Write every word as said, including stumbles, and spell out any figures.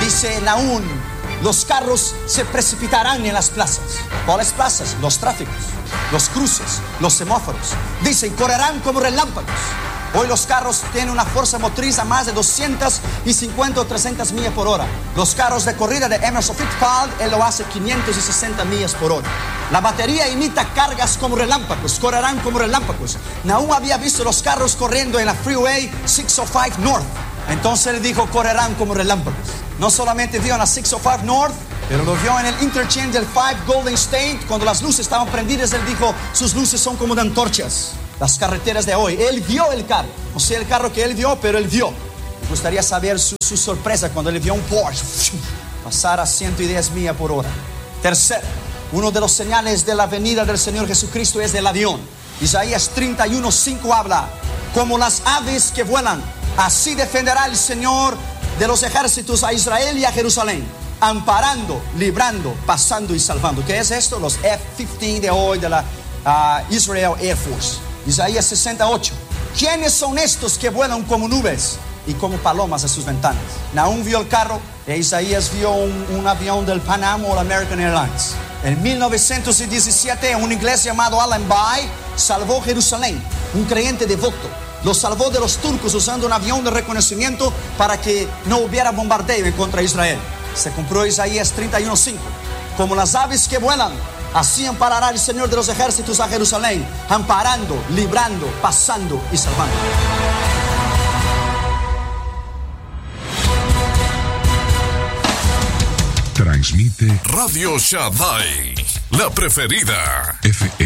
Dice Nahum, los carros se precipitarán en las plazas. ¿Cuáles plazas? Los tráficos, los cruces, los semáforos. Dice, correrán como relámpagos. Hoy los carros tienen una fuerza motriz a más de doscientas cincuenta o trescientas millas por hora. Los carros de corrida de Emerson Fittipaldi, él lo hace quinientas sesenta millas por hora. La batería imita cargas como relámpagos, correrán como relámpagos. Nahum había visto los carros corriendo en la Freeway seiscientos cinco North. Entonces él dijo, correrán como relámpagos. No solamente vio en la seiscientos cinco North, pero lo vio en el interchange del cinco Golden State. Cuando las luces estaban prendidas, él dijo, sus luces son como de antorchas. Las carreteras de hoy, él vio el carro. No sé el carro que él vio, pero él vio. Me gustaría saber su, su sorpresa cuando él vio un Porsche pasar a ciento diez millas por hora. Tercero, uno de los señales de la venida del Señor Jesucristo es el avión. Isaías treinta y uno cinco habla, como las aves que vuelan, así defenderá el Señor de los ejércitos a Israel y a Jerusalén, amparando, librando, pasando y salvando. ¿Qué es esto? Los F quince de hoy de la uh, Israel Air Force. Isaías sesenta y ocho. ¿Quiénes son estos que vuelan como nubes y como palomas a sus ventanas? Nahum vio el carro e Isaías vio un, un avión del Pan Am o el American Airlines. En mil novecientos diecisiete, un inglés llamado Alan Bay salvó Jerusalén, un creyente devoto. Lo salvó de los turcos usando un avión de reconocimiento para que no hubiera bombardeo contra Israel. Se compró Isaías treinta y uno cinco. Como las aves que vuelan, así amparará el Señor de los ejércitos a Jerusalén, amparando, librando, pasando y salvando. Transmite Radio Shaddai, la preferida. F M.